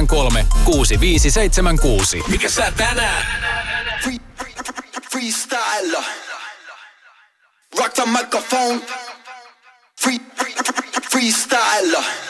0806000 6576. Mikä sä tänään? Freestyler. Rock the microphone. Freestyler.